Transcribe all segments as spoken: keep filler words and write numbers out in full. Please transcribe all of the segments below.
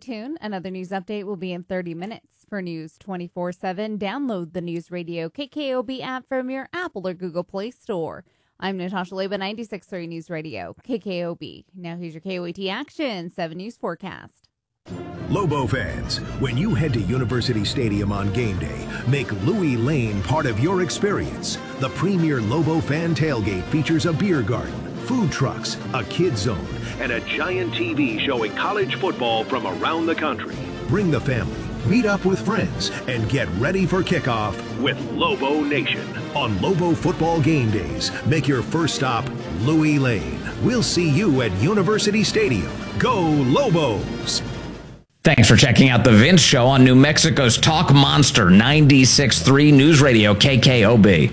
tuned. Another news update will be in thirty minutes. For News twenty-four seven, download the News Radio K K O B app from your Apple or Google Play Store. I'm Natasha Leba, ninety-six point three News Radio, K K O B. Now here's your K O A T Action seven News forecast. Lobo fans, when you head to University Stadium on game day, make Louis Lane part of your experience. The premier Lobo fan tailgate features a beer garden, food trucks, a kid zone, and a giant T V showing college football from around the country. Bring the family, meet up with friends, and get ready for kickoff with Lobo Nation. On Lobo football game days, make your first stop Louis Lane. We'll see you at University Stadium. Go Lobos! Thanks for checking out The Vince Show on New Mexico's Talk Monster ninety-six point three News Radio K K O B.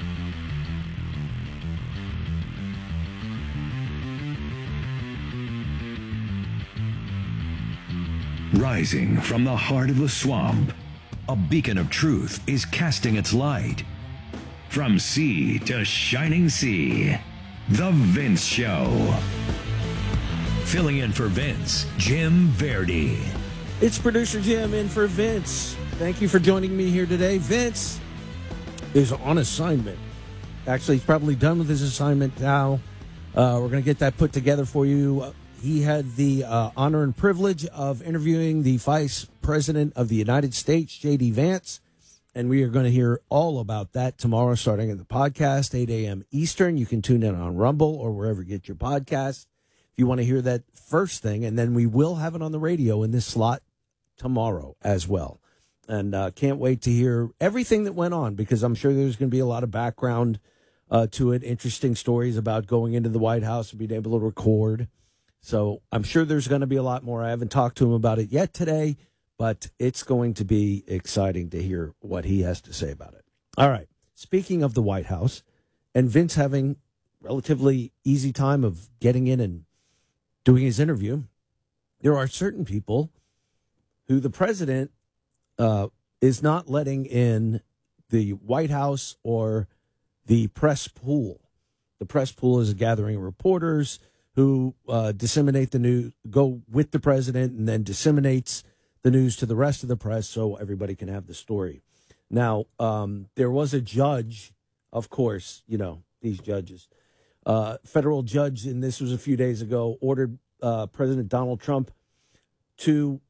Rising from the heart of the swamp, a beacon of truth is casting its light. From sea to shining sea, The Vince Show. Filling in for Vince, Jim Verdi. It's producer Jim in for Vince. Thank you for joining me here today. Vince is on assignment. Actually, he's probably done with his assignment now. Uh, we're going to get that put together for you. He had the uh, honor and privilege of interviewing the Vice President of the United States, J D. Vance, and we are going to hear all about that tomorrow starting at the podcast, eight a.m. Eastern. You can tune in on Rumble or wherever you get your podcasts if you want to hear that first thing, and then we will have it on the radio in this slot tomorrow as well. And uh, can't wait to hear everything that went on, because I'm sure there's going to be a lot of background uh, to it, interesting stories about going into the White House and being able to record. So I'm sure there's going to be a lot more. I haven't talked to him about it yet today, but it's going to be exciting to hear what he has to say about it. All right. Speaking of the White House and Vince having relatively easy time of getting in and doing his interview, there are certain people who the president uh, is not letting in the White House or the press pool. The press pool is a gathering of reporters who uh, disseminate the news, go with the president, and then disseminates the news to the rest of the press so everybody can have the story. Now, um, there was a judge, of course, you know, these judges, uh, federal judge, and this was a few days ago, ordered uh, President Donald Trump to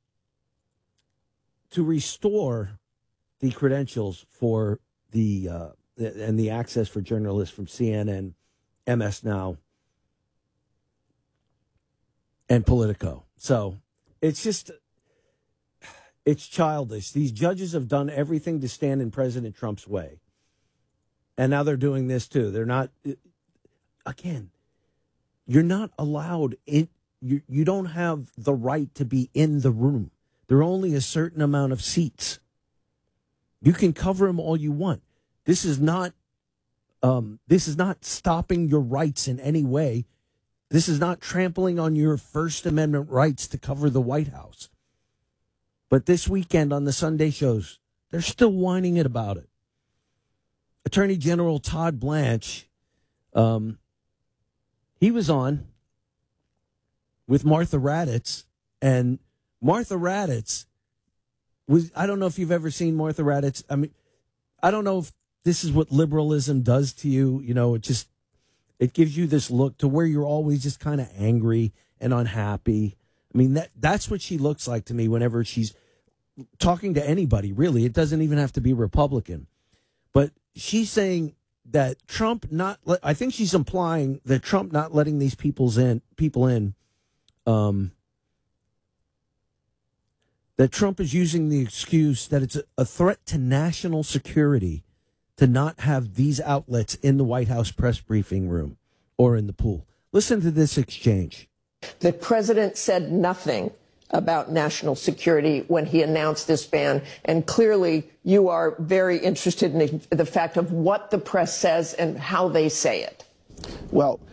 to restore the credentials for the uh, and the access for journalists from C N N, M S Now, and Politico. So it's just, it's childish. These judges have done everything to stand in President Trump's way. And now they're doing this too. They're not, again, you're not allowed in, you, you don't have the right to be in the room. There are only a certain amount of seats. You can cover them all you want. This is not, um, this is not stopping your rights in any way. This is not trampling on your First Amendment rights to cover the White House. But this weekend on the Sunday shows, they're still whining it about it. Attorney General Todd Blanche, um, he was on with Martha Raddatz, and Martha Raddatz was, I don't know if you've ever seen Martha Raddatz. I mean, I don't know if this is what liberalism does to you. You know, it just, it gives you this look to where you're always just kind of angry and unhappy. I mean, that that's what she looks like to me whenever she's talking to anybody, really. It doesn't even have to be Republican. But she's saying that Trump not, I think she's implying that Trump not letting these people's in, people in, um, that Trump is using the excuse that it's a, a threat to national security to not have these outlets in the White House press briefing room or in the pool. Listen to this exchange. The president said nothing about national security when he announced this ban. And clearly, you are very interested in the, the fact of what the press says and how they say it. Well,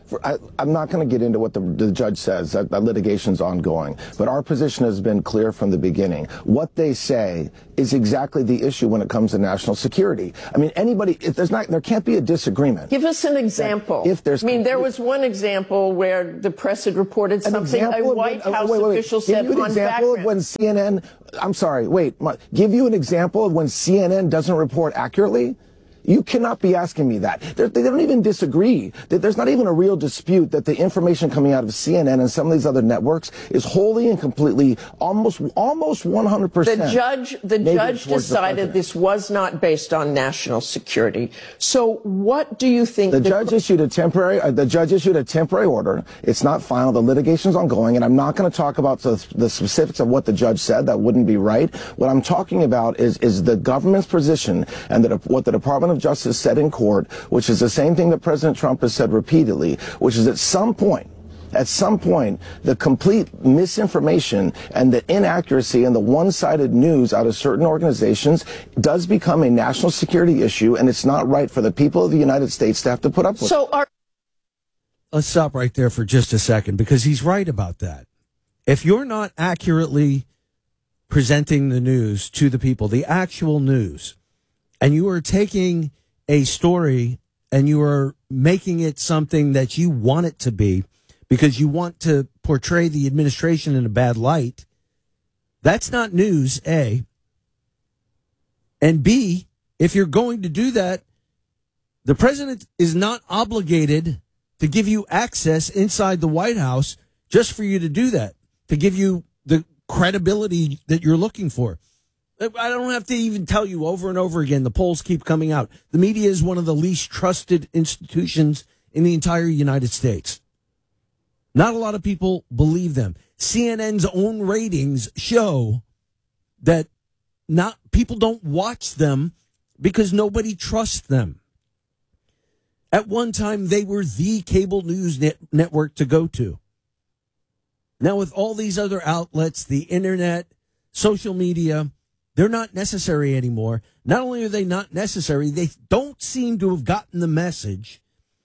for, I, I'm not going to get into what the, the judge says. That, that litigation's ongoing. But our position has been clear from the beginning. What they say is exactly the issue when it comes to national security. I mean, anybody, if there's not, there can't be a disagreement. Give us an example. If there's, I mean, there was one example where the press had reported something a White when, House wait, wait, wait. official Give said you an on example background. of when C N N, I'm sorry, wait, my, give you an example of when C N N doesn't report accurately? You cannot be asking me that. They're, they don't even disagree. There's not even a real dispute that the information coming out of C N N and some of these other networks is wholly and completely, almost almost one hundred percent. The judge, the judge decided this was not based on national security. So what do you think? The, the judge issued a temporary. Uh, the judge issued a temporary order. It's not final. The litigation's ongoing, and I'm not going to talk about the, the specifics of what the judge said. That wouldn't be right. What I'm talking about is is the government's position and the, what the Department of Justice said in court, which is the same thing that President Trump has said repeatedly, which is at some point, at some point, the complete misinformation and the inaccuracy and the one-sided news out of certain organizations does become a national security issue, and it's not right for the people of the United States to have to put up with. So our- Let's stop right there for just a second, because he's right about that. If you're not accurately presenting the news to the people, the actual news, and you are taking a story and you are making it something that you want it to be because you want to portray the administration in a bad light, that's not news, A. And B, if you're going to do that, the president is not obligated to give you access inside the White House just for you to do that, to give you the credibility that you're looking for. I don't have to even tell you over and over again. The polls keep coming out. The media is one of the least trusted institutions in the entire United States. Not a lot of people believe them. C N N's own ratings show that not people don't watch them because nobody trusts them. At one time, they were the cable news net network to go to. Now, with all these other outlets, the internet, social media, they're not necessary anymore. Not only are they not necessary, they don't seem to have gotten the message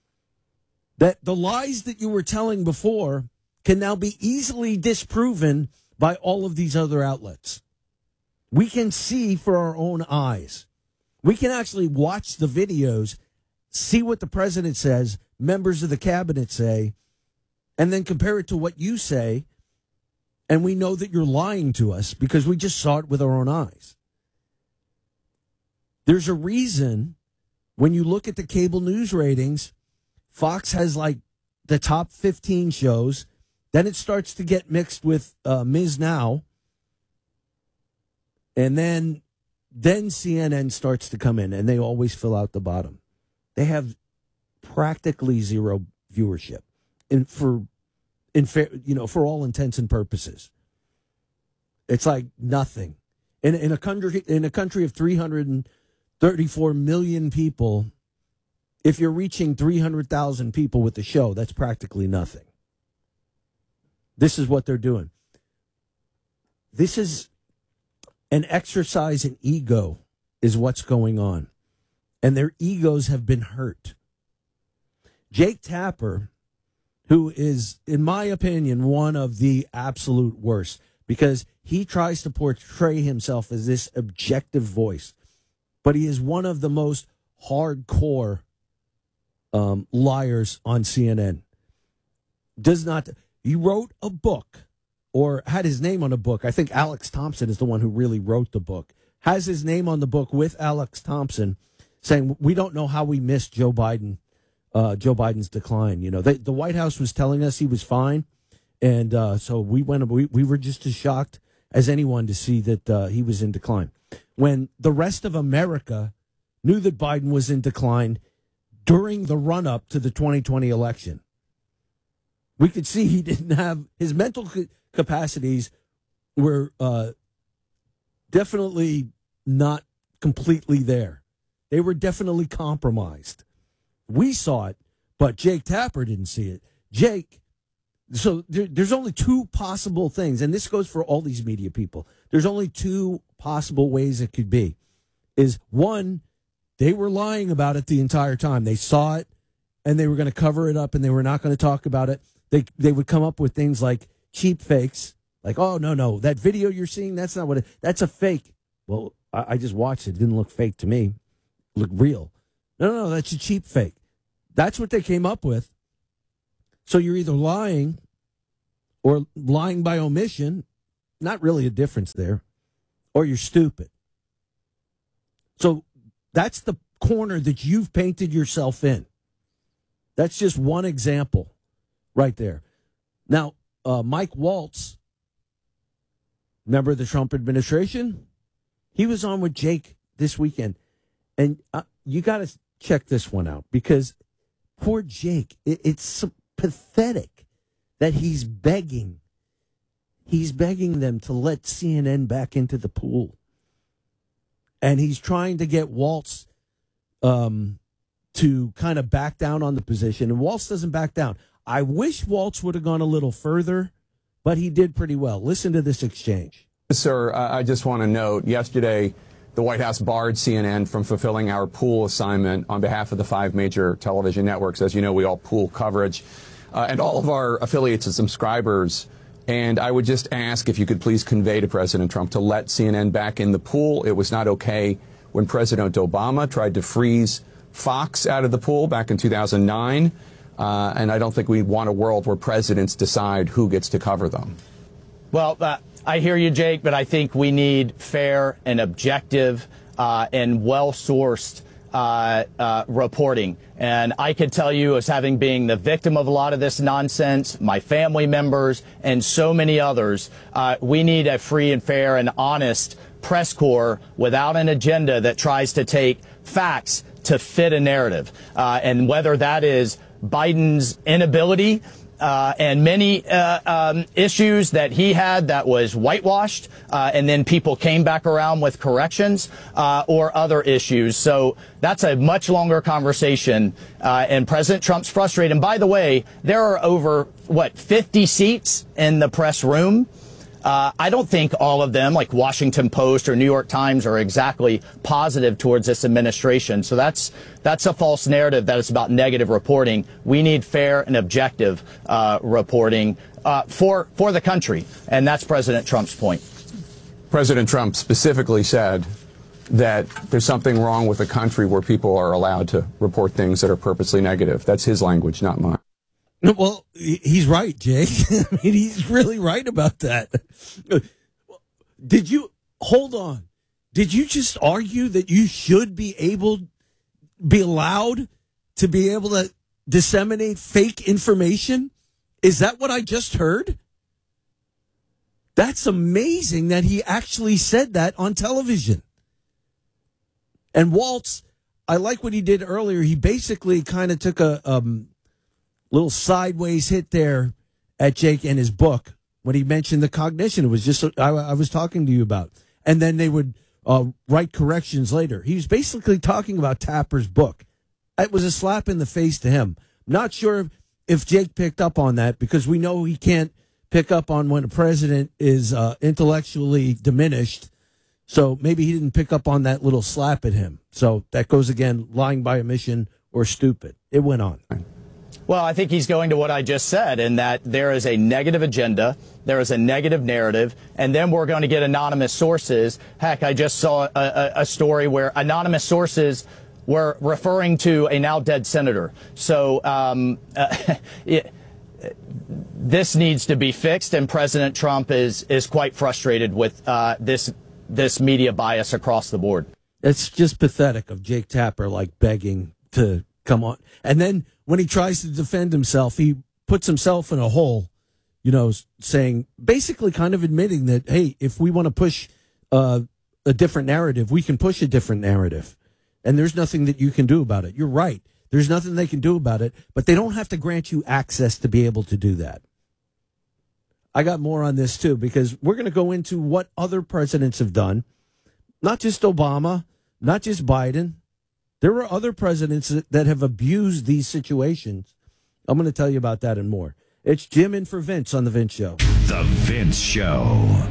that the lies that you were telling before can now be easily disproven by all of these other outlets. We can see for our own eyes. We can actually watch the videos, see what the president says, members of the cabinet say, and then compare it to what you say. And we know that you're lying to us because we just saw it with our own eyes. There's a reason when you look at the cable news ratings, Fox has like the top fifteen shows. Then it starts to get mixed with uh, Miz Now. And then, then C N N starts to come in, and they always fill out the bottom. They have practically zero viewership, and for in fair, you know, for all intents and purposes, it's like nothing. In in a country in a country of three hundred thirty-four million people, if you're reaching three hundred thousand people with the show, that's practically nothing. This is what they're doing. This is an exercise in ego is what's going on. And their egos have been hurt. Jake Tapper, who is, in my opinion, one of the absolute worst, because he tries to portray himself as this objective voice, but he is one of the most hardcore um, liars on C N N. Does not, he wrote a book, or had his name on a book. I think Alex Thompson is the one who really wrote the book. Has his name on the book with Alex Thompson, saying we don't know how we missed Joe Biden, uh, Joe Biden's decline. You know, they, the White House was telling us he was fine, and uh, so we went. We, we were just as shocked as anyone to see that uh, he was in decline. When the rest of America knew that Biden was in decline during the run-up to the twenty twenty election, we could see he didn't have his mental capacities were uh, definitely not completely there. They were definitely compromised. We saw it, but Jake Tapper didn't see it. Jake, so there, there's only two possible things, and this goes for all these media people. There's only two possible ways it could be. Is one, they were lying about it the entire time. They saw it, and they were going to cover it up and they were not going to talk about it. They they would come up with things like cheap fakes, like, oh, no, no, that video you're seeing, that's not what it, that's a fake. Well, I, I just watched it. It didn't look fake to me. It looked real. No, no, no, that's a cheap fake. That's what they came up with. So you're either lying or lying by omission, not really a difference there, or you're stupid. So that's the corner that you've painted yourself in. That's just one example right there. Now, uh, Mike Waltz, member of the Trump administration, he was on with Jake this weekend. And uh, you got to check this one out because poor Jake, it, it's so pathetic that he's begging. He's begging them to let C N N back into the pool. And he's trying to get Waltz um, to kind of back down on the position. And Waltz doesn't back down. I wish Waltz would have gone a little further, but he did pretty well. Listen to this exchange. Sir, I just want to note, yesterday, the White House barred C N N from fulfilling our pool assignment on behalf of the five major television networks. As you know, we all pool coverage, uh, and all of our affiliates and subscribers. And I would just ask if you could please convey to President Trump to let C N N back in the pool. It was not okay when President Obama tried to freeze Fox out of the pool back in two thousand nine. Uh, and I don't think we want a world where presidents decide who gets to cover them. Well, uh, I hear you, Jake, but I think we need fair and objective uh, and well-sourced uh, uh, reporting. And I can tell you, as having been the victim of a lot of this nonsense, my family members and so many others, uh, we need a free and fair and honest press corps without an agenda that tries to take facts to fit a narrative. Uh, and whether that is Biden's inability Uh, and many uh, um, issues that he had that was whitewashed, uh, and then people came back around with corrections, uh, or other issues. So that's a much longer conversation, uh, and President Trump's frustrated. And by the way, there are over, what, fifty seats in the press room. Uh, I don't think all of them, like Washington Post or New York Times, are exactly positive towards this administration. So that's that's a false narrative that it's about negative reporting. We need fair and objective uh, reporting uh, for for the country, and that's President Trump's point. President Trump specifically said that there's something wrong with a country where people are allowed to report things that are purposely negative. That's his language, not mine. Well, he's right, Jake. I mean, he's really right about that. Did you, hold on. Did you just argue that you should be able, be allowed to be able to disseminate fake information? Is that what I just heard? That's amazing that he actually said that on television. And Waltz, I like what he did earlier. He basically kind of took a, um, little sideways hit there at Jake and his book when he mentioned the cognition. It was just I, I was talking to you about. And then they would uh, write corrections later. He was basically talking about Tapper's book. It was a slap in the face to him. Not sure if Jake picked up on that because we know he can't pick up on when a president is uh, intellectually diminished. So maybe he didn't pick up on that little slap at him. So that goes again, lying by omission or stupid. It went on. Well, I think he's going to what I just said, in that there is a negative agenda, there is a negative narrative, and then we're going to get anonymous sources. Heck, I just saw a, a, a story where anonymous sources were referring to a now dead senator. So um, uh, it, this needs to be fixed, and President Trump is is quite frustrated with uh, this this media bias across the board. It's just pathetic of Jake Tapper, like begging to come on, and then when he tries to defend himself, he puts himself in a hole, you know, saying, basically kind of admitting that, hey, if we want to push uh, a different narrative, we can push a different narrative. And there's nothing that you can do about it. You're right. There's nothing they can do about it, but they don't have to grant you access to be able to do that. I got more on this, too, because we're going to go into what other presidents have done, not just Obama, not just Biden. There are other presidents that have abused these situations. I'm going to tell you about that and more. It's Jim in for Vince on The Vince Show. The Vince Show.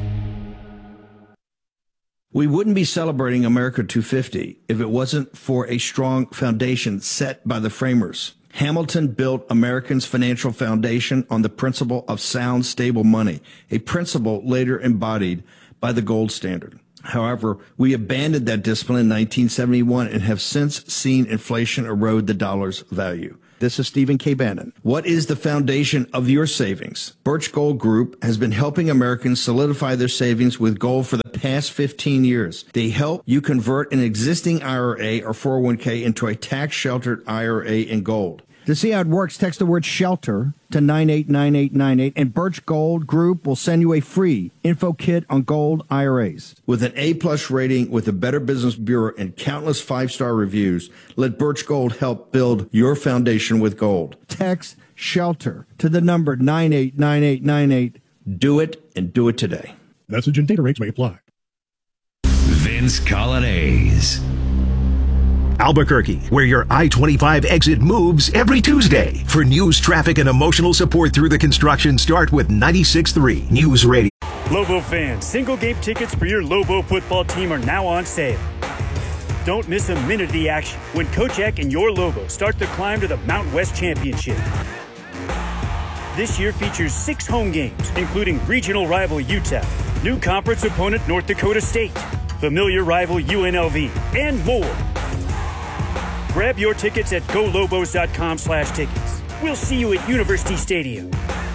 We wouldn't be celebrating America two fifty if it wasn't for a strong foundation set by the framers. Hamilton built Americans' financial foundation on the principle of sound, stable money, a principle later embodied by the gold standard. However, we abandoned that discipline in nineteen seventy-one and have since seen inflation erode the dollar's value. This is Stephen K. Bannon. What is the foundation of your savings? Birch Gold Group has been helping Americans solidify their savings with gold for the past fifteen years. They help you convert an existing I R A or four oh one k into a tax-sheltered I R A in gold. To see how it works, text the word SHELTER to nine eight nine eight nine eight, and Birch Gold Group will send you a free info kit on gold I R As. With an A-plus rating with the Better Business Bureau and countless five-star reviews, let Birch Gold help build your foundation with gold. Text SHELTER to the number nine eight nine eight nine eight. Do it, and do it today. Message and data rates may apply. Vince Colonnese. Albuquerque, where your I twenty-five exit moves every Tuesday. For news, traffic, and emotional support through the construction, start with ninety-six point three News Radio. Lobo fans, single game tickets for your Lobo football team are now on sale. Don't miss a minute of the action when Coach Eck and your Lobo start the climb to the Mountain West Championship. This year features six home games, including regional rival U T E P, new conference opponent North Dakota State, familiar rival U N L V, and more. Grab your tickets at go lobos dot com slash tickets. We'll see you at University Stadium.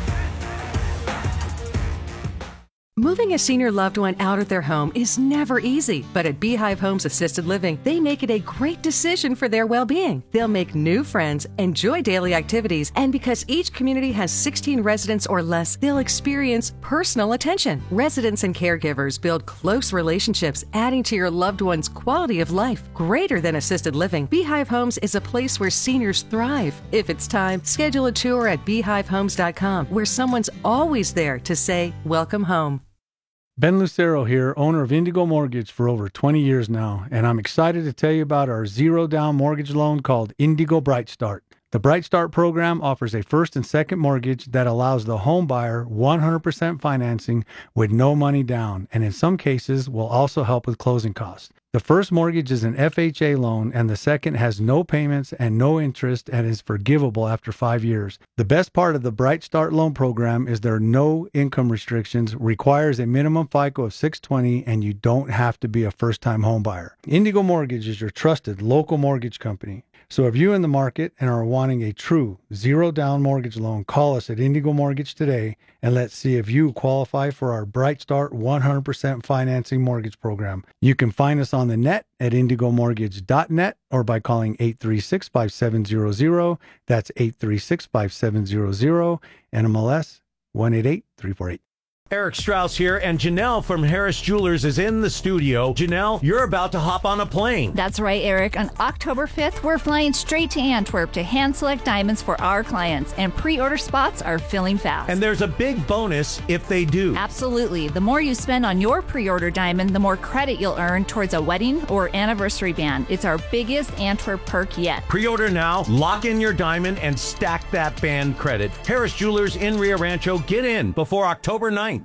Moving a senior loved one out of their home is never easy, but at Beehive Homes Assisted Living, they make it a great decision for their well-being. They'll make new friends, enjoy daily activities, and because each community has sixteen residents or less, they'll experience personal attention. Residents and caregivers build close relationships, adding to your loved one's quality of life. Greater than assisted living, Beehive Homes is a place where seniors thrive. If it's time, schedule a tour at beehive homes dot com, where someone's always there to say, welcome home. Ben Lucero here, owner of Indigo Mortgage for over twenty years now, and I'm excited to tell you about our zero-down mortgage loan called Indigo Bright Start. The Bright Start program offers a first and second mortgage that allows the home buyer one hundred percent financing with no money down, and in some cases will also help with closing costs. The first mortgage is an F H A loan, and the second has no payments and no interest and is forgivable after five years. The best part of the Bright Start loan program is there are no income restrictions, requires a minimum FICO of six twenty, and you don't have to be a first-time home buyer. Indigo Mortgage is your trusted local mortgage company. So if you're in the market and are wanting a true zero-down mortgage loan, call us at Indigo Mortgage today, and let's see if you qualify for our Bright Start one hundred percent financing mortgage program. You can find us on the net at indigo mortgage dot net or by calling eight three six, five seven zero zero. That's eight three six, five seven zero zero, N M L S one eight eight three four eight. Eric Strauss here, and Janelle from Harris Jewelers is in the studio. Janelle, you're about to hop on a plane. That's right, Eric. On October fifth, we're flying straight to Antwerp to hand-select diamonds for our clients, and pre-order spots are filling fast. And there's a big bonus if they do. Absolutely. The more you spend on your pre-order diamond, the more credit you'll earn towards a wedding or anniversary band. It's our biggest Antwerp perk yet. Pre-order now, lock in your diamond, and stack that band credit. Harris Jewelers in Rio Rancho. Get in before October ninth.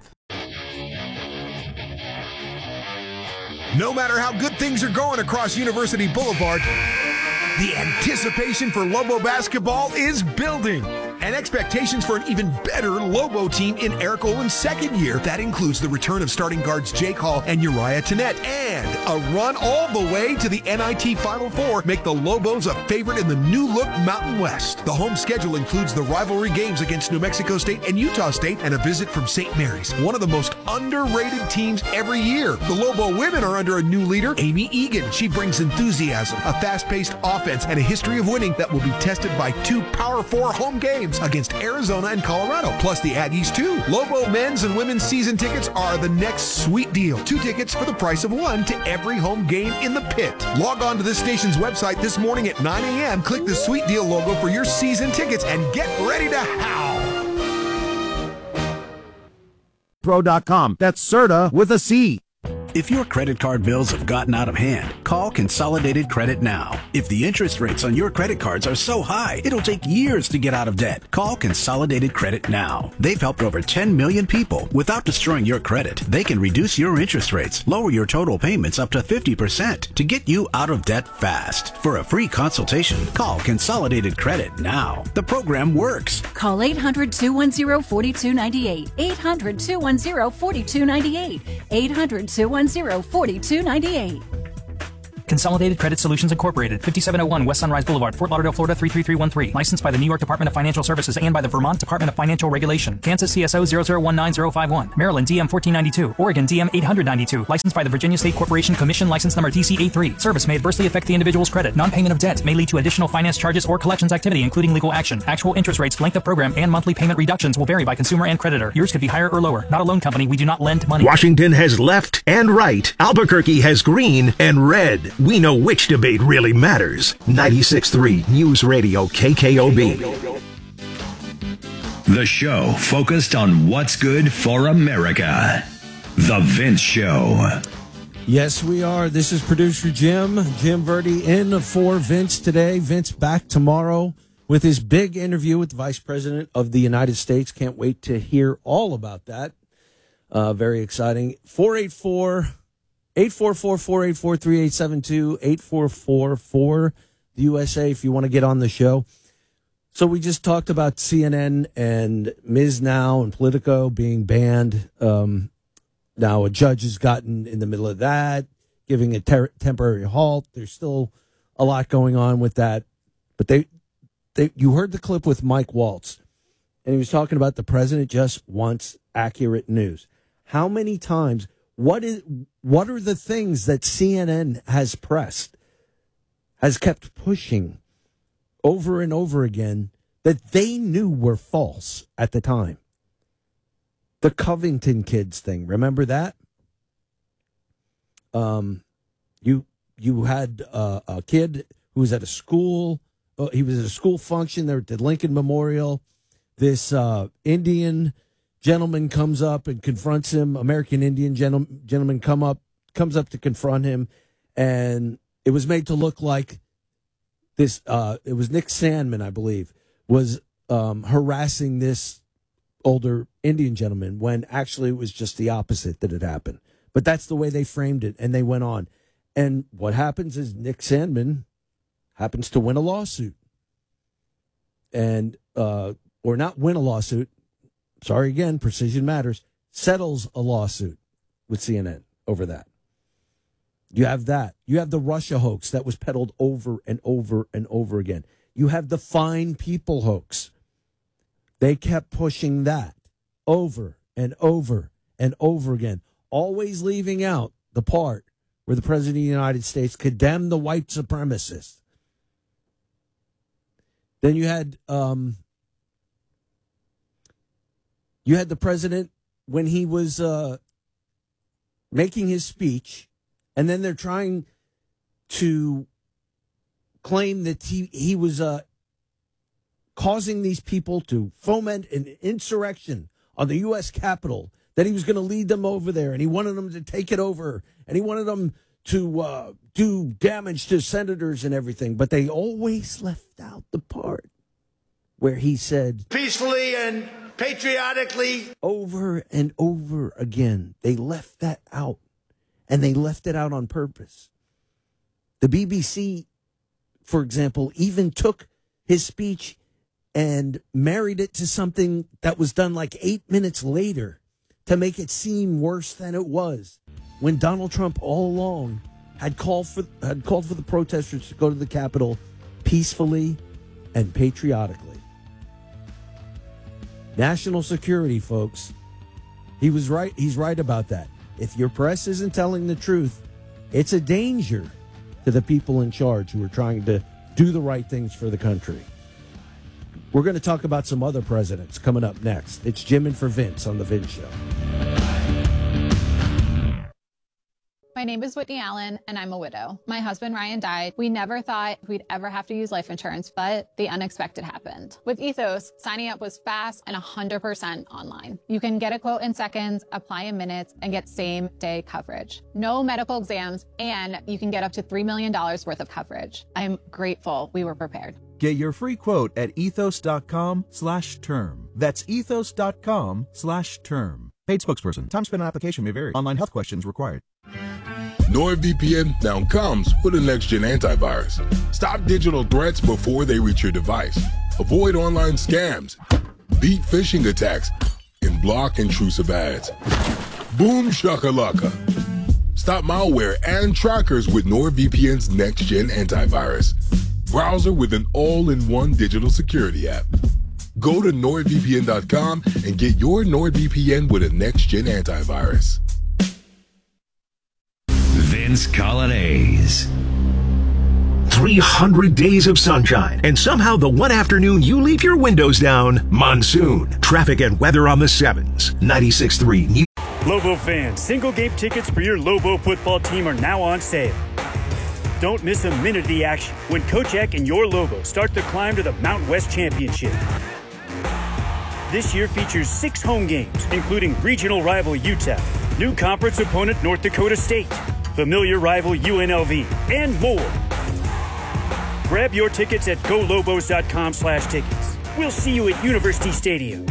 No matter how good things are going across University Boulevard, the anticipation for Lobo basketball is building. And expectations for an even better Lobo team in Eric Olin's second year. That includes the return of starting guards Jake Hall and Uriah Tennette, and a run all the way to the N I T Final Four make the Lobos a favorite in the new-look Mountain West. The home schedule includes the rivalry games against New Mexico State and Utah State and a visit from Saint Mary's, one of the most underrated teams every year. The Lobo women are under a new leader, Amy Egan. She brings enthusiasm, a fast-paced offense, and a history of winning that will be tested by two Power Four home games against Arizona and Colorado, plus the Aggies too. Lobo men's and women's season tickets are the next sweet deal. Two tickets for the price of one to every home game in the pit. Log on to this station's website this morning at nine a.m. Click the sweet deal logo for your season tickets and get ready to howl. Pro dot com. That's Serta with a C. If your credit card bills have gotten out of hand, call Consolidated Credit now. If the interest rates on your credit cards are so high, it'll take years to get out of debt. Call Consolidated Credit now. They've helped over ten million people. Without destroying your credit, they can reduce your interest rates, lower your total payments up to fifty percent to get you out of debt fast. For a free consultation, call Consolidated Credit now. The program works. Call eight hundred, two one zero, four two nine eight. eight hundred, two one zero, four two nine eight. eight hundred, two one zero, four two nine eight. Consolidated Credit Solutions Incorporated, fifty-seven oh one West Sunrise Boulevard, Fort Lauderdale, Florida three three three one three. Licensed by the New York Department of Financial Services and by the Vermont Department of Financial Regulation. Kansas C S O zero zero one nine zero five one. Maryland D M fourteen ninety-two. Oregon D M eight hundred ninety-two. Licensed by the Virginia State Corporation Commission, license number D C A three. Service may adversely affect the individual's credit. Non-payment of debt may lead to additional finance charges or collections activity, including legal action. Actual interest rates, length of program, and monthly payment reductions will vary by consumer and creditor. Yours could be higher or lower. Not a loan company. We do not lend money. Washington has left and right. Albuquerque has green and red. We know which debate really matters. ninety-six point three News Radio K K O B. The show focused on what's good for America. The Vince Show. Yes, we are. This is producer Jim. Jim Verdi in for Vince today. Vince back tomorrow with his big interview with the Vice President of the United States. Can't wait to hear all about that. Uh, very exciting. four eight four eight four four, four eight four, three eight seven two, eight four four four, the U S A, if you want to get on the show. So we just talked about C N N and Miz Now and Politico being banned. Um, now a judge has gotten in the middle of that, giving a ter- temporary halt. There's still a lot going on with that. But they, they, you heard the clip with Mike Waltz, and he was talking about the president just wants accurate news. How many times... What is? What are the things that C N N has pressed, has kept pushing over and over again that they knew were false at the time? The Covington kids thing, remember that? Um, you you had uh, a kid who was at a school. Uh, he was at a school function there at the Lincoln Memorial. This uh, Indian gentleman comes up and confronts him. American Indian gentleman, gentleman come up, comes up to confront him, and it was made to look like this. Uh, it was Nick Sandman, I believe, was um, harassing this older Indian gentleman when actually it was just the opposite that had happened. But that's the way they framed it, and they went on. And what happens is Nick Sandman happens to win a lawsuit, and uh, or not win a lawsuit. Sorry again, precision matters, settles a lawsuit with C N N over that. You have that. You have the Russia hoax that was peddled over and over and over again. You have the fine people hoax. They kept pushing that over and over and over again, always leaving out the part where the President of the United States condemned the white supremacists. Then you had... Um, You had the president when he was uh, making his speech, and then they're trying to claim that he, he was uh, causing these people to foment an insurrection on the U S Capitol, that he was going to lead them over there, and he wanted them to take it over, and he wanted them to uh, do damage to senators and everything. But they always left out the part where he said, peacefully and patriotically. Over and over again, they left that out, and they left it out on purpose. The B B C, for example, even took his speech and married it to something that was done like eight minutes later to make it seem worse than it was, when Donald Trump all along had called for had called for the protesters to go to the Capitol peacefully and patriotically. National security, folks. He was right. He's right about that. If your press isn't telling the truth, it's a danger to the people in charge who are trying to do the right things for the country. We're going to talk about some other presidents coming up next. It's Jim and for Vince on The Vince Show. My My name is Whitney Allen, and I'm a widow. My husband, Ryan, died. We never thought we'd ever have to use life insurance, but the unexpected happened. With Ethos, signing up was fast and one hundred percent online. You can get a quote in seconds, apply in minutes, and get same-day coverage. No medical exams, and you can get up to three million dollars worth of coverage. I'm grateful we were prepared. Get your free quote at ethos.com slash term. That's ethos.com slash term. Paid spokesperson. Time spent on application may vary. Online health questions required. NordVPN now comes with a next-gen antivirus. Stop digital threats before they reach your device. Avoid online scams, beat phishing attacks, and block intrusive ads. Boom shakalaka. Stop malware and trackers with NordVPN's next-gen antivirus. Browser with an all-in-one digital security app. Go to nord V P N dot com and get your NordVPN with a next-gen antivirus. Vince Colonnese. three hundred days of sunshine, and somehow the one afternoon you leave your windows down, monsoon. Traffic and weather on the sevens. ninety-six point three New. Lobo fans, single game tickets for your Lobo football team are now on sale. Don't miss a minute of the action when Coach Eck and your Lobo start the climb to the Mountain West Championship. This year features six home games, including regional rival U T E P, new conference opponent North Dakota State, familiar rival U N L V, and more. Grab your tickets at golobos.com slash tickets. We'll see you at University Stadium.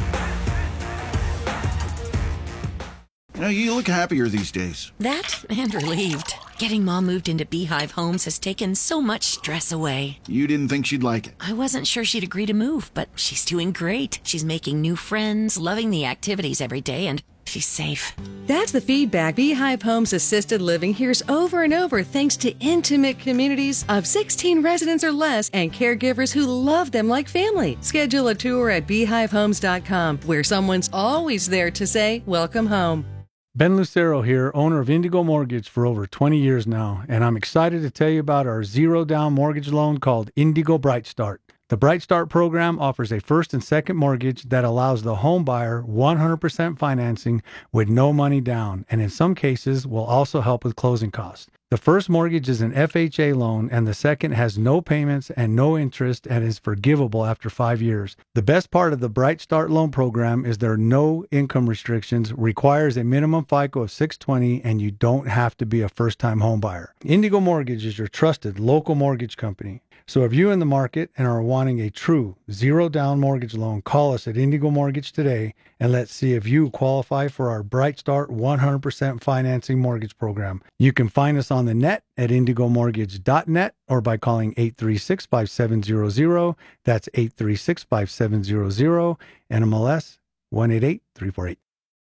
You know, you look happier these days. That and relieved. Getting Mom moved into Beehive Homes has taken so much stress away. You didn't think she'd like it. I wasn't sure she'd agree to move, but she's doing great. She's making new friends, loving the activities every day, and she's safe. That's the feedback Beehive Homes Assisted Living hears over and over thanks to intimate communities of sixteen residents or less and caregivers who love them like family. Schedule a tour at beehive homes dot com where someone's always there to say, welcome home. Ben Lucero here, owner of Indigo Mortgage for over twenty years now, and I'm excited to tell you about our zero-down mortgage loan called Indigo Bright Start. The Bright Start program offers a first and second mortgage that allows the home buyer one hundred percent financing with no money down, and in some cases will also help with closing costs. The first mortgage is an F H A loan, and the second has no payments and no interest and is forgivable after five years. The best part of the Bright Start loan program is there are no income restrictions, requires a minimum FICO of six twenty, and you don't have to be a first-time home buyer. Indigo Mortgage is your trusted local mortgage company. So if you're in the market and are wanting a true zero-down mortgage loan, call us at Indigo Mortgage today, and let's see if you qualify for our Bright Start one hundred percent financing mortgage program. You can find us on the net at indigo mortgage dot net or by calling eight three six, five seven zero zero. That's eight three six, five seven zero zero, N M L S one eight eight three four eight.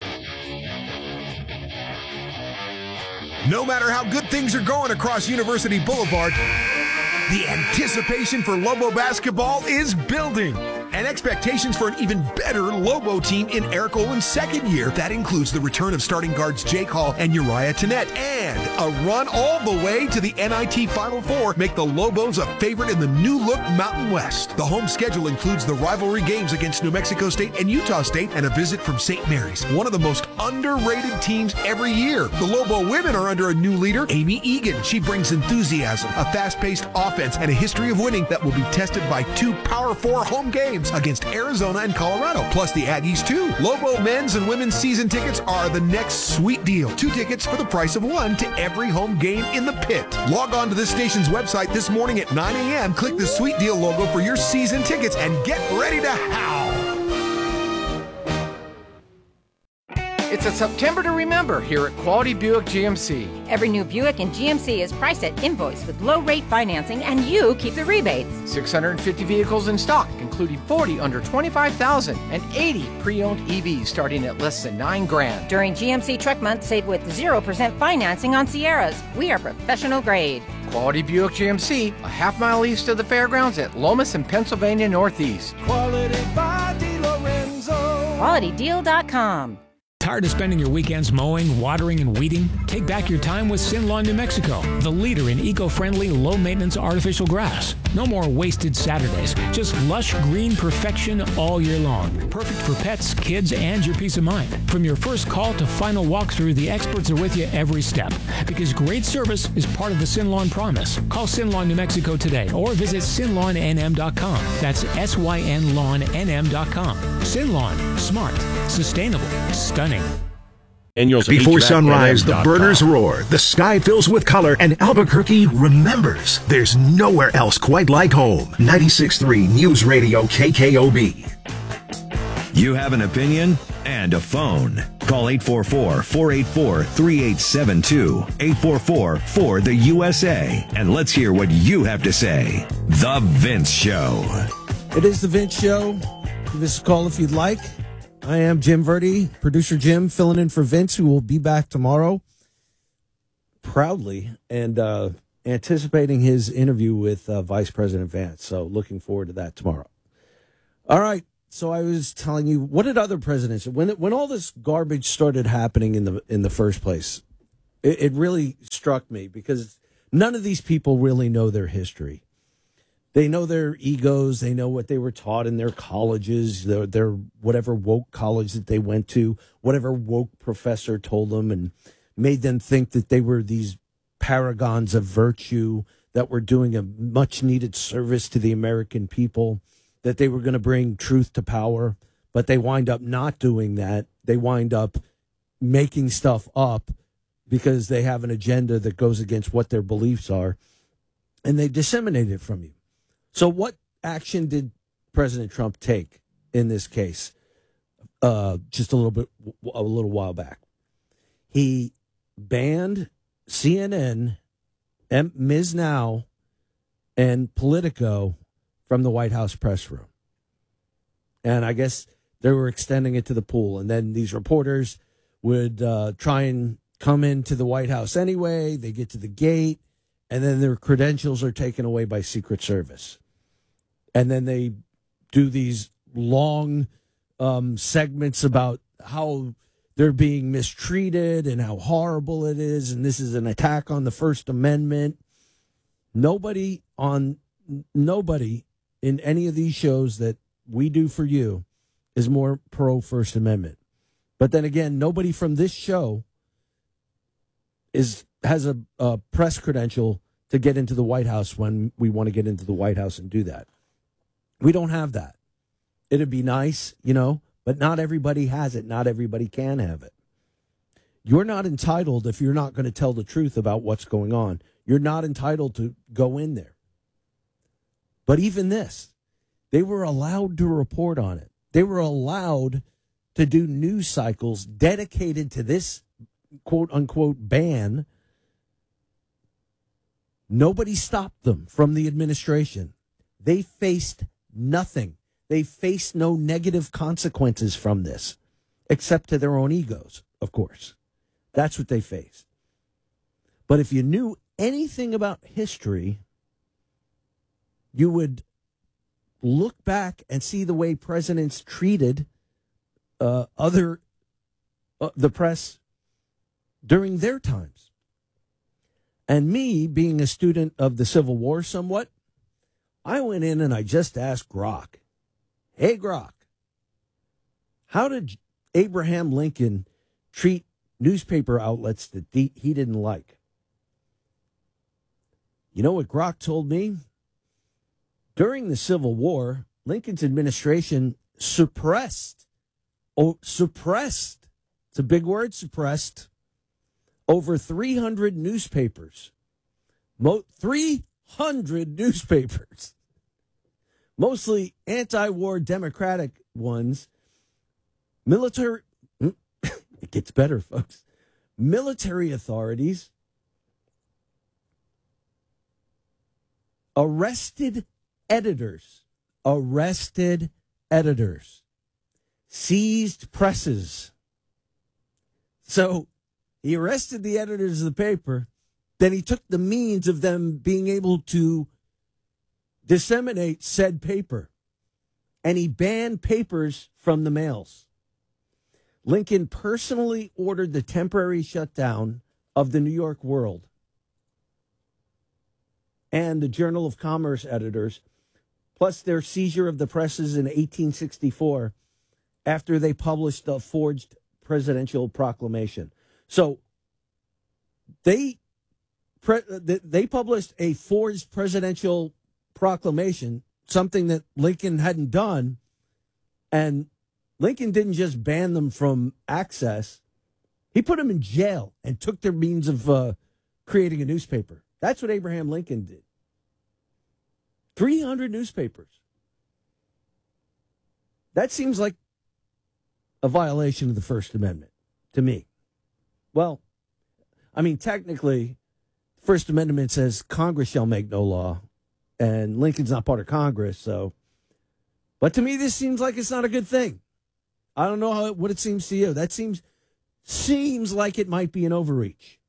No matter how good things are going across University Boulevard, the anticipation for Lobo basketball is building. And expectations for an even better Lobo team in Eric Olin's second year. That includes the return of starting guards Jake Hall and Uriah Tenet. And a run all the way to the N I T Final Four make the Lobos a favorite in the new-look Mountain West. The home schedule includes the rivalry games against New Mexico State and Utah State and a visit from Saint Mary's, one of the most underrated teams every year. The Lobo women are under a new leader, Amy Egan. She brings enthusiasm, a fast-paced offense, and a history of winning that will be tested by two Power Four home games against Arizona and Colorado, plus the Aggies too. Lobo men's and women's season tickets are the next sweet deal. Two tickets for the price of one to every home game in the pit. Log on to this station's website this morning at nine a.m. Click the sweet deal logo for your season tickets and get ready to howl. It's a September to remember here at Quality Buick G M C. Every new Buick in G M C is priced at invoice with low rate financing, and you keep the rebates. six hundred fifty vehicles in stock, including forty under twenty-five thousand and eighty pre-owned E Vs starting at less than nine grand. During G M C Truck Month, save with zero percent financing on Sierras. We are professional grade. Quality Buick G M C, a half mile east of the fairgrounds at Lomas and Pennsylvania Northeast. Quality by DeLorenzo. quality deal dot com. Tired of spending your weekends mowing, watering, and weeding? Take back your time with Sinlawn New Mexico, the leader in eco-friendly, low-maintenance artificial grass. No more wasted Saturdays, just lush green perfection all year long. Perfect for pets, kids, and your peace of mind. From your first call to final walkthrough, the experts are with you every step. Because great service is part of the Sinlawn promise. Call Sinlawn New Mexico today or visit sin lawn n m dot com. That's S Y N lawn N M dot com. Sinlawn. Smart. Sustainable. Stunning. Before sunrise, the burners roar, the sky fills with color, and Albuquerque remembers. There's nowhere else quite like home. ninety-six point three News Radio K K O B. You have an opinion and a phone. Call eight four four, four eight four, three eight seven two, eight four four, four the U S A, and let's hear what you have to say. The Vince Show. It is The Vince Show. Give us a call if you'd like. I am Jim Verdi, producer Jim, filling in for Vince, who will be back tomorrow proudly and uh, anticipating his interview with uh, Vice President Vance. So looking forward to that tomorrow. All right. So I was telling you, what did other presidents, when when all this garbage started happening in the in the first place, it, it really struck me because none of these people really know their history. They know their egos. They know what they were taught in their colleges, their, their whatever woke college that they went to, whatever woke professor told them and made them think that they were these paragons of virtue that were doing a much needed service to the American people, that they were going to bring truth to power. But they wind up not doing that. They wind up making stuff up because they have an agenda that goes against what their beliefs are, and they disseminate it from you. So what action did President Trump take in this case uh, just a little bit, a little while back? He banned C N N, M- Miz Now, and Politico from the White House press room. And I guess they were extending it to the pool. And then these reporters would uh, try and come into the White House anyway. They get to the gate, and then their credentials are taken away by Secret Service. And then they do these long um, segments about how they're being mistreated and how horrible it is, and this is an attack on the First Amendment. Nobody on nobody in any of these shows that we do for you is more pro First Amendment. But then again, nobody from this show is has a, a press credential to get into the White House when we want to get into the White House and do that. We don't have that. It'd be nice, you know, but not everybody has it. Not everybody can have it. You're not entitled, if you're not going to tell the truth about what's going on, you're not entitled to go in there. But even this, they were allowed to report on it. They were allowed to do news cycles dedicated to this quote unquote ban. Nobody stopped them from the administration. They faced nothing. They faced no negative consequences from this, except to their own egos, of course. That's what they faced. But if you knew anything about history, you would look back and see the way presidents treated uh, other uh, the press during their times. And me, being a student of the Civil War somewhat, I went in and I just asked Grok, hey, Grok, how did Abraham Lincoln treat newspaper outlets that he didn't like? You know what Grok told me? During the Civil War, Lincoln's administration suppressed, oh, suppressed, it's a big word, suppressed, over three hundred newspapers. Mo- three hundred newspapers. Mostly anti-war Democratic ones. Military, it gets better, folks. Military authorities arrested editors, arrested editors, seized presses. So he arrested the editors of the paper. Then he took the means of them being able to disseminate said paper, and he banned papers from the mails. Lincoln personally ordered the temporary shutdown of the New York World and the Journal of Commerce editors, plus their seizure of the presses in eighteen sixty-four after they published a forged presidential proclamation. So they pre- they published a forged presidential proclamation, something that Lincoln hadn't done, and Lincoln didn't just ban them from access. He put them in jail and took their means of uh, creating a newspaper. That's what Abraham Lincoln did. three hundred newspapers. That seems like a violation of the First Amendment to me. Well, I mean, technically, the First Amendment says Congress shall make no law, and Lincoln's not part of Congress, so. But to me, this seems like it's not a good thing. I don't know how what it seems to you. That seems seems like it might be an overreach.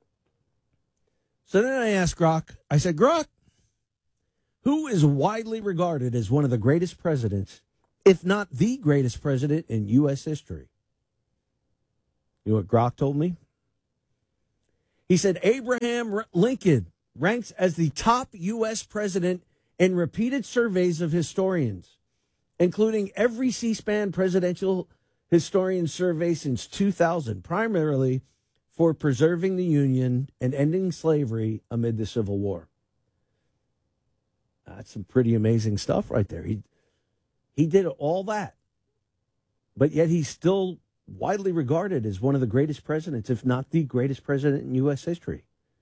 So then I asked Grok, I said, Grok, who is widely regarded as one of the greatest presidents, if not the greatest president in U S history? You know what Grok told me? He said Abraham Lincoln ranks as the top U S president in repeated surveys of historians, including every C-SPAN presidential historian survey since two thousand, primarily for preserving the Union and ending slavery amid the Civil War. That's some pretty amazing stuff right there. He he did all that, but yet he's still widely regarded as one of the greatest presidents, if not the greatest president in U S history.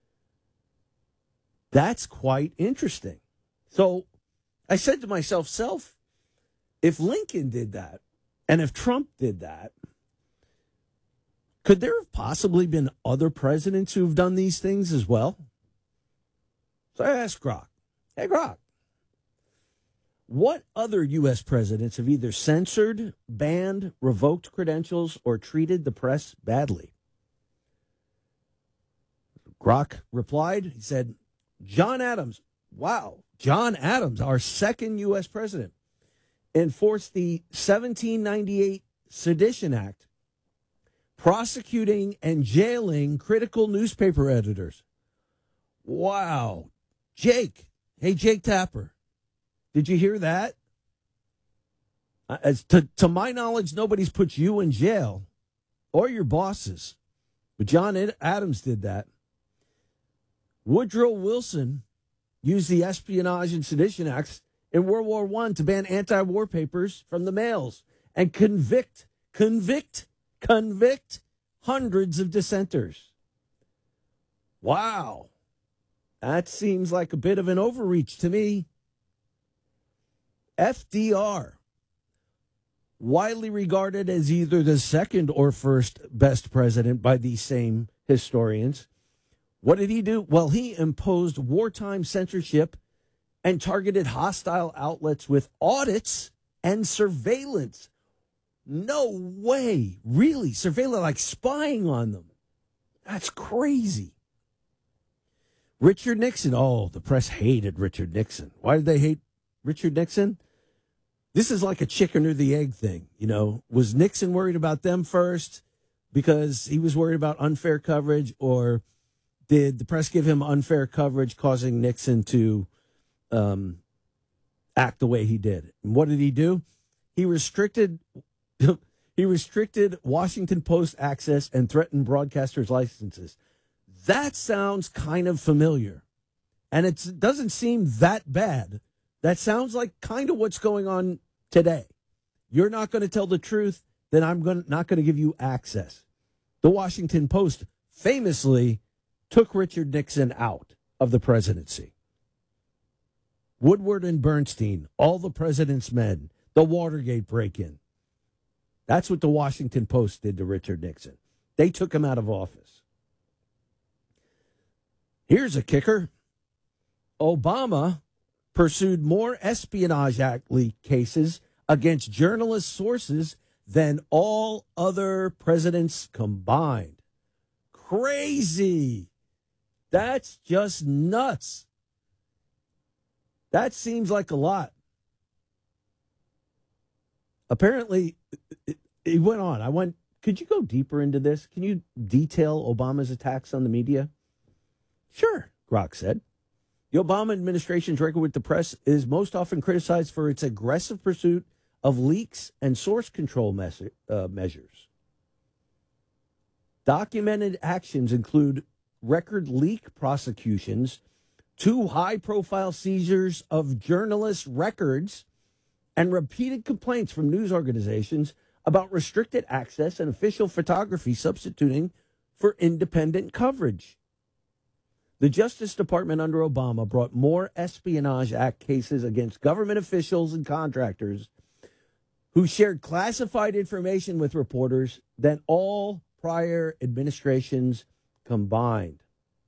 That's quite interesting. So I said to myself, self, if Lincoln did that, and if Trump did that, could there have possibly been other presidents who've done these things as well? So I asked Grok, hey, Grok, what other U S presidents have either censored, banned, revoked credentials, or treated the press badly? Grok replied, he said, John Adams. Wow, John Adams, our second U S president, enforced the seventeen ninety-eight Sedition Act, prosecuting and jailing critical newspaper editors. Wow. Jake. Hey, Jake Tapper. Did you hear that? As to, to my knowledge, nobody's put you in jail or your bosses. But John Adams did that. Woodrow Wilson used the Espionage and Sedition Acts in World War One to ban anti-war papers from the mails and convict, convict, convict hundreds of dissenters. Wow. That seems like a bit of an overreach to me. F D R, widely regarded as either the second or first best president by these same historians. What did he do? Well, he imposed wartime censorship and targeted hostile outlets with audits and surveillance. No way. Really? Surveillance, like spying on them. That's crazy. Richard Nixon. Oh, the press hated Richard Nixon. Why did they hate Richard Nixon? This is like a chicken or the egg thing. You know, was Nixon worried about them first because he was worried about unfair coverage, or did the press give him unfair coverage, causing Nixon to um, act the way he did? And what did he do? He restricted he restricted Washington Post access and threatened broadcasters' licenses. That sounds kind of familiar, and it doesn't seem that bad. That sounds like kind of what's going on today. You're not going to tell the truth, then I'm going not going to give you access. The Washington Post famously took Richard Nixon out of the presidency. Woodward and Bernstein, all the president's men, the Watergate break-in. That's what the Washington Post did to Richard Nixon. They took him out of office. Here's a kicker. Obama pursued more Espionage Act leak cases against journalist sources than all other presidents combined. Crazy. That's just nuts. That seems like a lot. Apparently, he went on. I went could you go deeper into this? Can you detail Obama's attacks on the media? Sure, Grok said. The Obama administration's record with the press is most often criticized for its aggressive pursuit of leaks and source control mes- uh, measures. Documented actions include record leak prosecutions, two high-profile seizures of journalist records, and repeated complaints from news organizations about restricted access and official photography substituting for independent coverage. The Justice Department under Obama brought more Espionage Act cases against government officials and contractors who shared classified information with reporters than all prior administrations combined.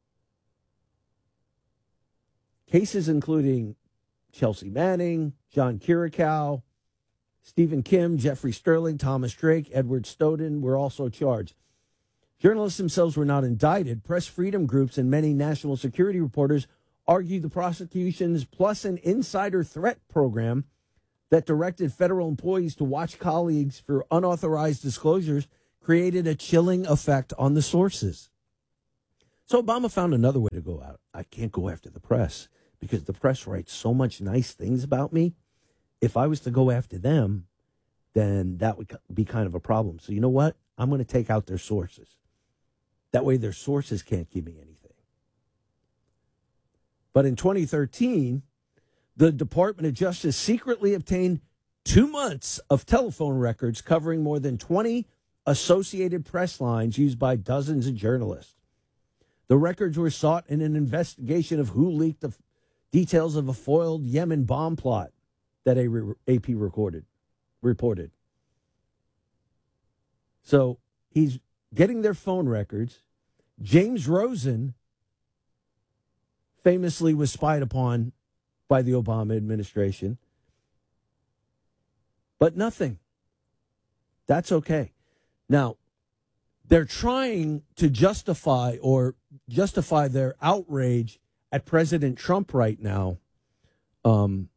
Cases including Chelsea Manning, John Kiriakou, Stephen Kim, Jeffrey Sterling, Thomas Drake, Edward Snowden were also charged. Journalists themselves were not indicted. Press freedom groups and many national security reporters argued the prosecutions plus an insider threat program that directed federal employees to watch colleagues for unauthorized disclosures created a chilling effect on the sources. So Obama found another way to go out. I can't go after the press because the press writes so much nice things about me. If I was to go after them, then that would be kind of a problem. So you know what? I'm going to take out their sources. That way their sources can't give me anything. But in twenty thirteen, the Department of Justice secretly obtained two months of telephone records covering more than twenty Associated Press lines used by dozens of journalists. The records were sought in an investigation of who leaked the details of a foiled Yemen bomb plot that A P recorded, reported. So he's getting their phone records. James Rosen famously was spied upon by the Obama administration. But nothing. That's okay. Now, they're trying to justify or justify their outrage at President Trump right now um,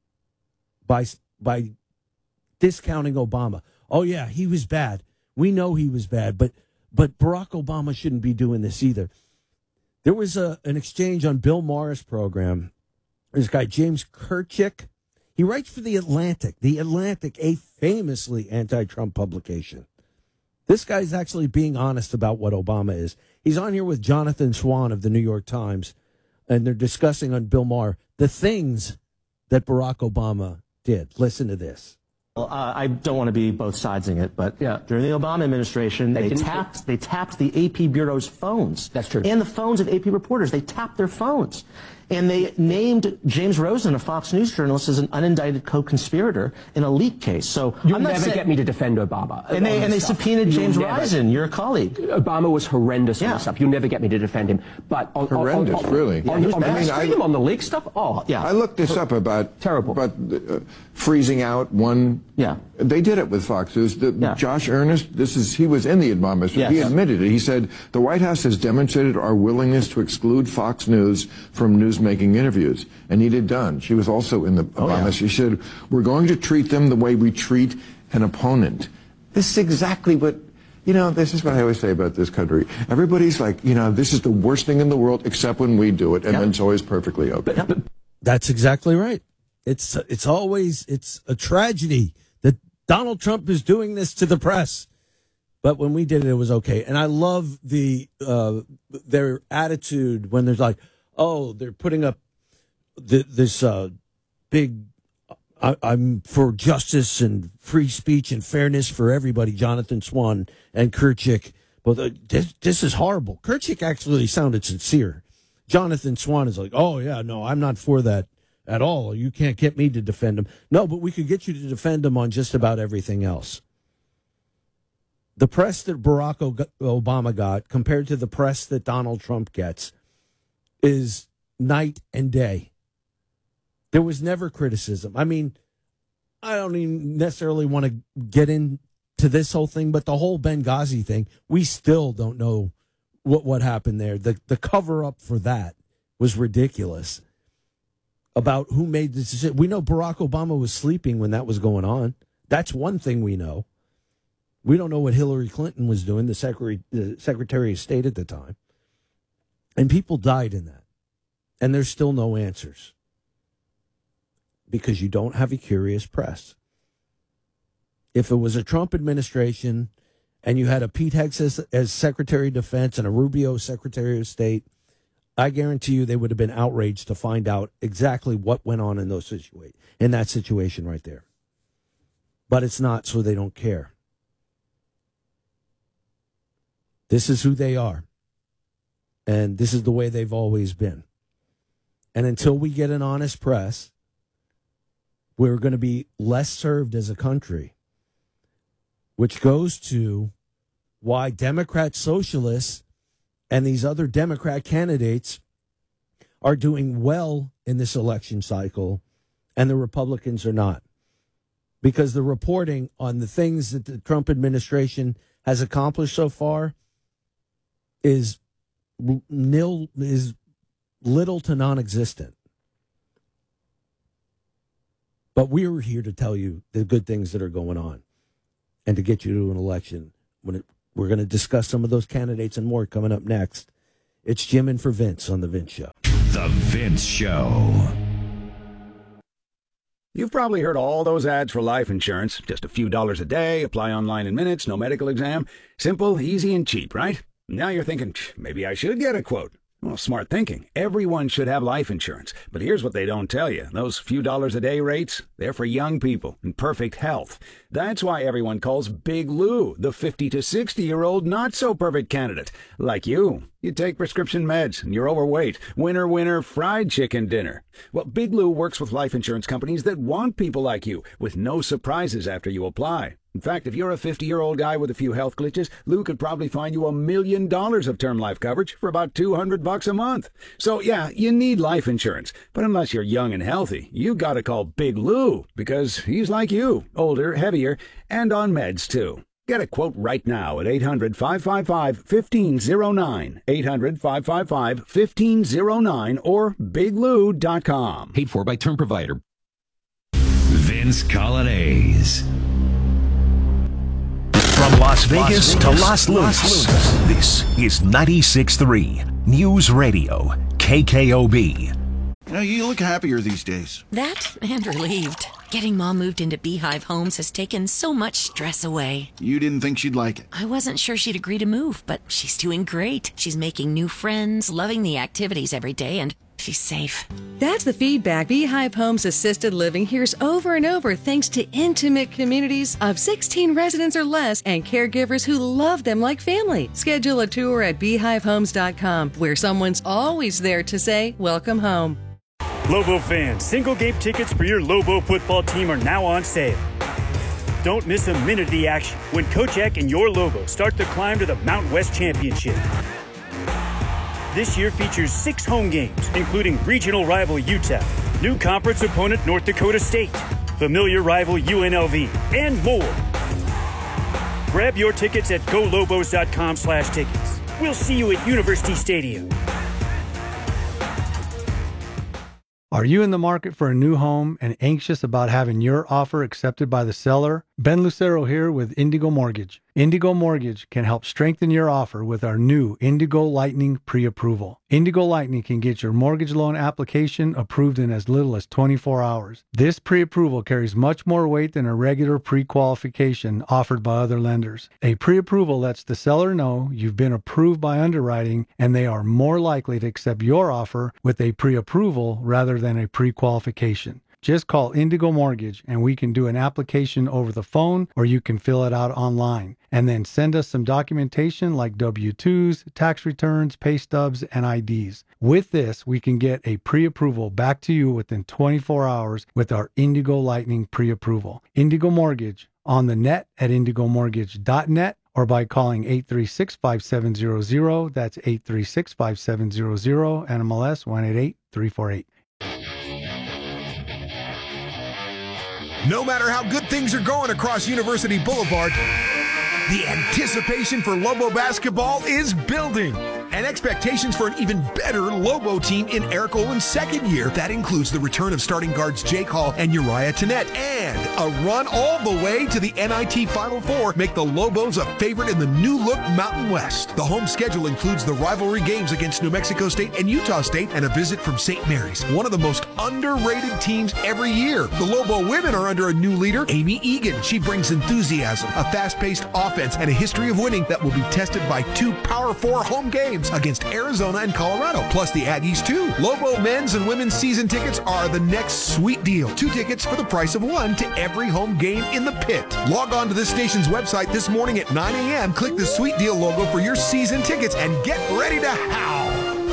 by by discounting Obama. Oh, yeah, he was bad. We know he was bad, but but Barack Obama shouldn't be doing this either. There was a, an exchange on Bill Maher's program. This guy, James Kirchick, he writes for The Atlantic. The Atlantic, a famously anti-Trump publication. This guy's actually being honest about what Obama is. He's on here with Jonathan Swan of the New York Times, and they're discussing on Bill Maher the things that Barack Obama did. Listen to this. Well, uh, I don't want to be both sidesing it, but yeah. During the Obama administration, they, they tapped they tapped the A P bureau's phones. That's true. And the phones of A P reporters. They tapped their phones. And they named James Rosen, a Fox News journalist, as an unindicted co-conspirator in a leak case. So You'll I'm not never saying, get me to defend Obama. And they, and they subpoenaed You'll James never. Risen, your colleague. Obama was horrendous yeah. on this stuff. You'll never get me to defend him. But on, horrendous, on, on, really. On, yeah, on, I mean, on, I, on the leak stuff. Oh, yeah. I looked this up about terrible, but uh, freezing out one. Yeah, they did it with Fox News. The, yeah. Josh Earnest. This is he was in the Obama. So yes. He admitted it. He said the White House has demonstrated our willingness to exclude Fox News from news-making interviews, and he did done. She was also in the Obama. Oh, yeah. She said, we're going to treat them the way we treat an opponent. This is exactly what, you know, this is what I always say about this country. Everybody's like, you know, this is the worst thing in the world except when we do it, and yep. then it's always perfectly okay. But, but, That's exactly right. It's it's always, it's a tragedy that Donald Trump is doing this to the press. But when we did it, it was okay. And I love the uh, their attitude when there's like, oh, they're putting up the, this uh, big, I, I'm for justice and free speech and fairness for everybody, Jonathan Swan and Kirchick. Well, the, this, this is horrible. Kirchick actually sounded sincere. Jonathan Swan is like, oh, yeah, no, I'm not for that at all. You can't get me to defend him. No, but we could get you to defend him on just about everything else. The press that Barack Obama got compared to the press that Donald Trump gets is night and day. There was never criticism. I mean, I don't even necessarily want to get into this whole thing, but the whole Benghazi thing, we still don't know what, what happened there. The, the cover-up for that was ridiculous about who made the decision. We know Barack Obama was sleeping when that was going on. That's one thing we know. We don't know what Hillary Clinton was doing, the Secretary, the Secretary of State at the time. And people died in that. And there's still no answers. Because you don't have a curious press. If it was a Trump administration and you had a Pete Hicks as, as Secretary of Defense and a Rubio Secretary of State, I guarantee you they would have been outraged to find out exactly what went on in those situa- in that situation right there. But it's not, so they don't care. This is who they are. And this is the way they've always been. And until we get an honest press, we're going to be less served as a country, which goes to why Democrat socialists and these other Democrat candidates are doing well in this election cycle and the Republicans are not. Because the reporting on the things that the Trump administration has accomplished so far is nil, is little to non-existent. But we're here to tell you the good things that are going on and to get you to an election. When it, we're going to discuss some of those candidates and more coming up next. It's Jim in for Vince on The Vince Show. The Vince Show. You've probably heard all those ads for life insurance. Just a few dollars a day, apply online in minutes, no medical exam. Simple, easy, and cheap, right? Now you're thinking, maybe I should get a quote. Well, smart thinking. Everyone should have life insurance. But here's what they don't tell you. Those few dollars a day rates, they're for young people in perfect health. That's why everyone calls Big Lou the fifty to sixty-year-old not-so-perfect candidate. Like you. You take prescription meds and you're overweight. Winner, winner, fried chicken dinner. Well, Big Lou works with life insurance companies that want people like you, with no surprises after you apply. In fact, if you're a fifty-year-old guy with a few health glitches, Lou could probably find you a million dollars of term life coverage for about two hundred bucks a month. So yeah, you need life insurance. But unless you're young and healthy, you gotta call Big Lou, because he's like you, older, heavier, and on meds too. Get a quote right now at eight hundred, five five five, one five zero nine, eight hundred, five five five, one five zero nine, or big lou dot com. Paid for by term provider. Vince Colonnese. From Las Vegas, Las Vegas to Las Lunas, Las this is ninety-six point three News Radio, K K O B. You know, you look happier these days. That and relieved. Getting Mom moved into Beehive Homes has taken so much stress away. You didn't think she'd like it. I wasn't sure she'd agree to move, but she's doing great. She's making new friends, loving the activities every day, and she's safe. That's the feedback Beehive Homes Assisted Living hears over and over thanks to intimate communities of sixteen residents or less and caregivers who love them like family. Schedule a tour at beehive homes dot com where someone's always there to say, welcome home. Lobo fans, single game tickets for your Lobo football team are now on sale. Don't miss a minute of the action when Coach Eck and your Lobo start the climb to the Mountain West Championship. This year features six home games, including regional rival U T E P, new conference opponent North Dakota State, familiar rival U N L V, and more. Grab your tickets at go lobos dot com slash tickets. We'll see you at University Stadium. Are you in the market for a new home and anxious about having your offer accepted by the seller? Ben Lucero here with Indigo Mortgage. Indigo Mortgage can help strengthen your offer with our new Indigo Lightning pre-approval. Indigo Lightning can get your mortgage loan application approved in as little as twenty-four hours. This pre-approval carries much more weight than a regular pre-qualification offered by other lenders. A pre-approval lets the seller know you've been approved by underwriting and they are more likely to accept your offer with a pre-approval rather than a pre-qualification. Just call Indigo Mortgage and we can do an application over the phone or you can fill it out online. And then send us some documentation like W two's, tax returns, pay stubs, and I Ds. With this, we can get a pre-approval back to you within twenty-four hours with our Indigo Lightning pre-approval. Indigo Mortgage on the net at indigo mortgage dot net or by calling eight three six, five seven zero zero. That's eight three six, five seven zero zero, N M L S one eight eight, three four eight. No matter how good things are going across University Boulevard, the anticipation for Lobo basketball is building. And and expectations for an even better Lobo team in Eric Olin's second year. That includes the return of starting guards Jake Hall and Uriah Tenet, and a run all the way to the N I T Final Four make the Lobos a favorite in the new-look Mountain West. The home schedule includes the rivalry games against New Mexico State and Utah State and a visit from Saint Mary's, one of the most underrated teams every year. The Lobo women are under a new leader, Amy Egan. She brings enthusiasm, a fast-paced offense, and a history of winning that will be tested by two Power Four home games against Arizona and Colorado, plus the Aggies too. Lobo men's and women's season tickets are the next sweet deal. Two tickets for the price of one to every home game in the pit. Log on to this station's website this morning at nine a.m. Click the Sweet Deal logo for your season tickets and get ready to howl.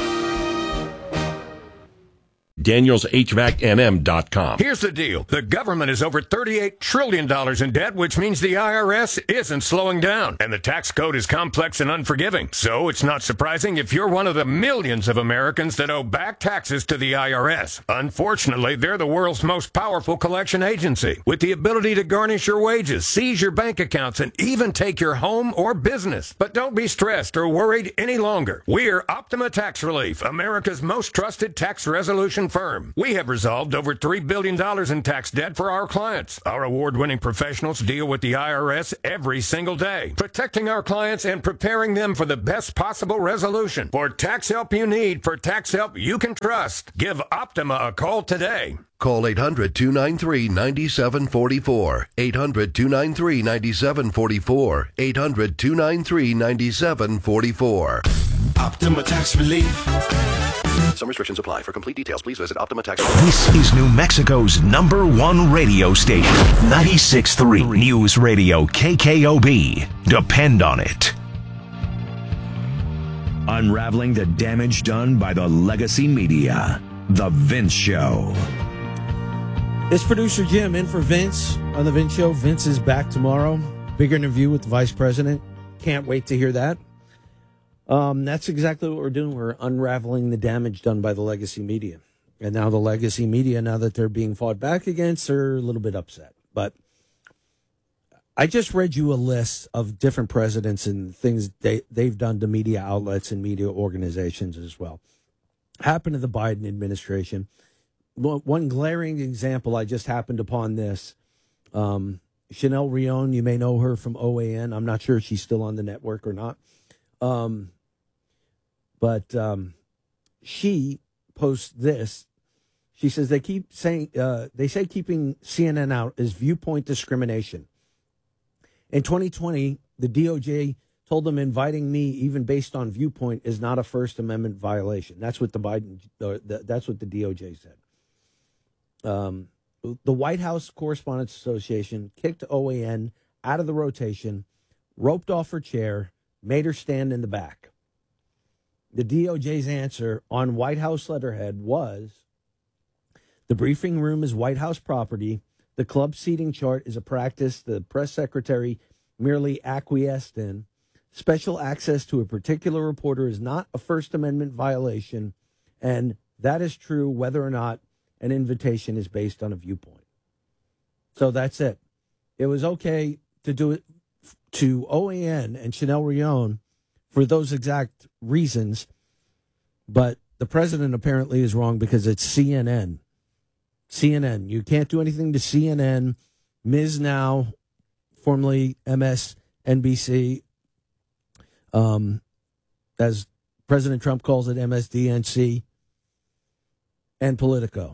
Daniels H V A C N M dot com. Here's the deal. The government is over thirty-eight trillion dollars in debt, which means the I R S isn't slowing down. And the tax code is complex and unforgiving. So it's not surprising if you're one of the millions of Americans that owe back taxes to the I R S. Unfortunately, they're the world's most powerful collection agency, with the ability to garnish your wages, seize your bank accounts, and even take your home or business. But don't be stressed or worried any longer. We're Optima Tax Relief, America's most trusted tax resolution firm. We have resolved over three billion dollars in tax debt for our clients. Our award-winning professionals deal with the I R S every single day, protecting our clients and preparing them for the best possible resolution. For tax help you need, for tax help you can trust, give Optima a call today. Call eight hundred, two nine three, nine seven four four. eight hundred, two nine three, nine seven four four. eight hundred, two nine three, nine seven four four. Optima Tax Relief. Some restrictions apply. For complete details, please visit Optima Tax. This is New Mexico's number one radio station, ninety-six point three News Radio K K O B. Depend on it. Unraveling the damage done by the legacy media. The Vince Show. It's producer Jim in for Vince on The Vince Show. Vince is back tomorrow. Big interview with the vice president. Can't wait to hear that. Um, that's exactly what we're doing. We're unraveling the damage done by the legacy media. And now the legacy media, now that they're being fought back against, are a little bit upset. But I just read you a list of different presidents and things they, they've done to media outlets and media organizations as well. Happened to the Biden administration. One glaring example, I just happened upon this. Um, Chanel Rion, you may know her from O A N. I'm not sure if she's still on the network or not. Um, but um, she posts this. She says they keep saying uh, they say keeping C N N out is viewpoint discrimination. In twenty twenty, the D O J told them inviting me, even based on viewpoint, is not a First Amendment violation. That's what the Biden. Uh, the, that's what the D O J said. Um, the White House Correspondents Association kicked O A N out of the rotation, roped off her chair, made her stand in the back. The D O J's answer on White House letterhead was, the briefing room is White House property. The club seating chart is a practice the press secretary merely acquiesced in. Special access to a particular reporter is not a First Amendment violation, and that is true whether or not an invitation is based on a viewpoint. So that's it. It was okay to do it to O A N and Chanel Rion for those exact reasons, but the president apparently is wrong because it's C N N. C N N. You can't do anything to C N N. Miz Now, formerly M S N B C, um, as President Trump calls it, M S D N C, and Politico.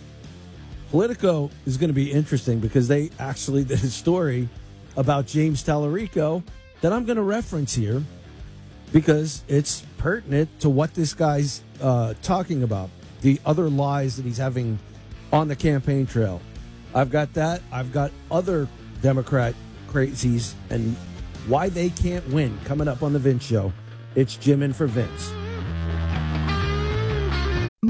Politico is going to be interesting because they actually did a story about James Tallarico that I'm going to reference here because it's pertinent to what this guy's uh, talking about, the other lies that he's having on the campaign trail. I've got that. I've got other Democrat crazies and why they can't win coming up on The Vince Show. It's Jim in for Vince.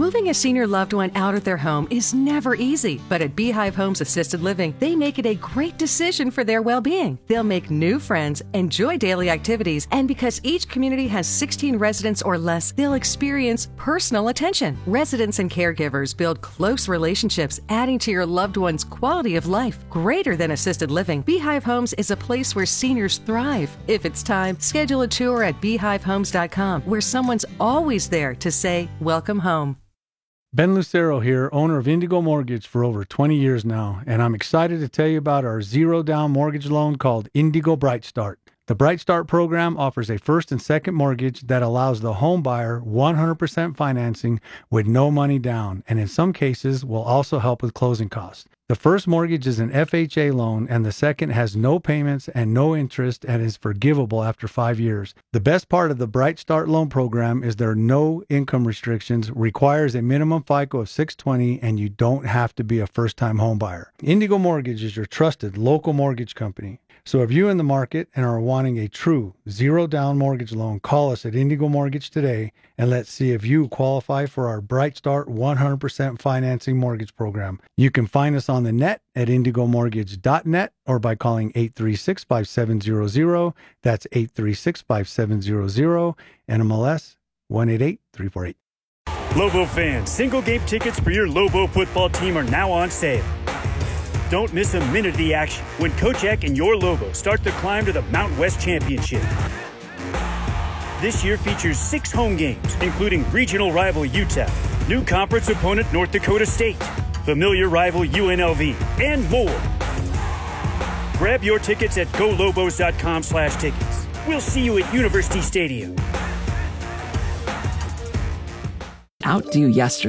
Moving a senior loved one out of their home is never easy, but at Beehive Homes Assisted Living, they make it a great decision for their well-being. They'll make new friends, enjoy daily activities, and because each community has sixteen residents or less, they'll experience personal attention. Residents and caregivers build close relationships, adding to your loved one's quality of life. Greater than assisted living, Beehive Homes is a place where seniors thrive. If it's time, schedule a tour at beehive homes dot com, where someone's always there to say, welcome home. Ben Lucero here, owner of Indigo Mortgage for over twenty years now, and I'm excited to tell you about our zero-down mortgage loan called Indigo Bright Start. The Bright Start program offers a first and second mortgage that allows the home buyer one hundred percent financing with no money down, and in some cases will also help with closing costs. The first mortgage is an F H A loan, and the second has no payments and no interest and is forgivable after five years. The best part of the Bright Start loan program is there are no income restrictions, requires a minimum FICO of six twenty, and you don't have to be a first-time home buyer. Indigo Mortgage is your trusted local mortgage company. So if you're in the market and are wanting a true zero-down mortgage loan, call us at Indigo Mortgage today, and let's see if you qualify for our Bright Start one hundred percent financing mortgage program. You can find us on the net at indigo mortgage dot net or by calling eight three six, five seven zero zero. That's eight three six, five seven zero zero, N M L S one eight eight three four eight. Lobo fans, single game tickets for your Lobo football team are now on sale. Don't miss a minute of the action when Coach Eck and your Lobo start the climb to the Mountain West Championship. This year features six home games, including regional rival U T E P, new conference opponent North Dakota State, familiar rival U N L V, and more. Grab your tickets at go lobos dot com slash tickets. We'll see you at University Stadium. Outdo yesterday.